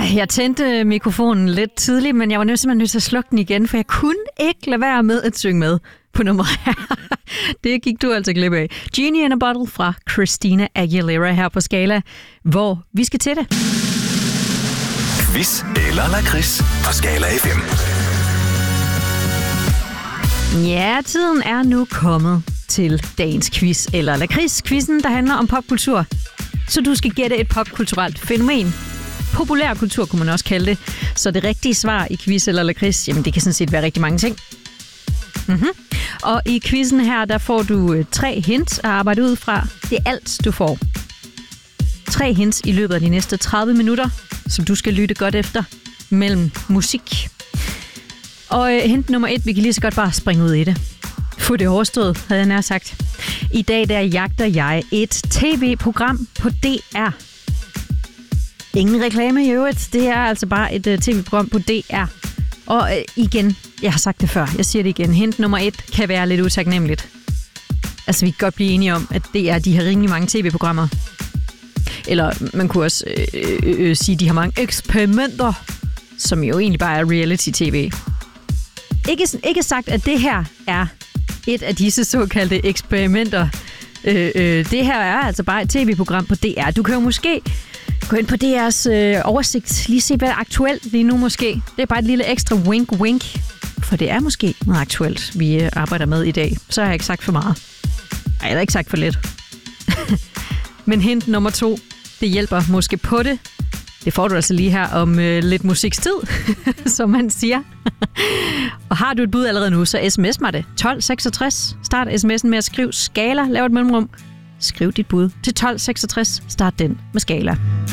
Jeg tændte mikrofonen lidt tidligt, men jeg var simpelthen nødt til at slukke den igen, for jeg kunne ikke lade være med at synge med på nummeret her. Det gik du altså glip af. Genie in a Bottle fra Christina Aguilera her på Skala, hvor vi skal til det. Quiz eller lakrids på Skala FM. Ja, tiden er nu kommet til dagens quiz eller lakrids. Quizzen, der handler om popkultur. Så du skal gætte et popkulturelt fænomen. Populærkultur kunne man også kalde det. Så det rigtige svar i quiz eller lakrids, jamen det kan sådan set være rigtig mange ting. Og i quizzen her, der får du 3 hints at arbejde ud fra. Det er alt, du får. 3 hints i løbet af de næste 30 minutter, som du skal lytte godt efter mellem musik. Og hint nummer 1, vi kan lige så godt bare springe ud i det. Få det overstået, havde jeg nær sagt. I dag der jagter jeg et tv-program på DR. Ingen reklame i øvrigt. Det er altså bare et tv-program på DR. Og igen, jeg har sagt det før, jeg siger det igen. Hint nummer 1 kan være lidt utaknemmeligt. Altså, vi kan godt blive enige om, at DR, de har rimelig mange tv-programmer. Eller man kunne også sige, at de har mange eksperimenter, som jo egentlig bare er reality-tv. Ikke sagt, at det her er et af disse såkaldte eksperimenter. Det her er altså bare et tv-program på DR. Du kan jo måske gå ind på DR's oversigt, lige se, hvad er aktuelt lige nu måske. Det er bare et lille ekstra wink-wink, for det er måske noget aktuelt, vi arbejder med i dag. Så har jeg ikke sagt for meget. Ej, jeg har ikke sagt for lidt. Men hint nummer 2, det hjælper måske på det. Det får du altså lige her om lidt musikstid, som man siger. Og har du et bud allerede nu, så sms mig det. 1266. Start sms'en med at skrive Skala. Lav et mellemrum. Skriv dit bud til 1266. Start den med Skala.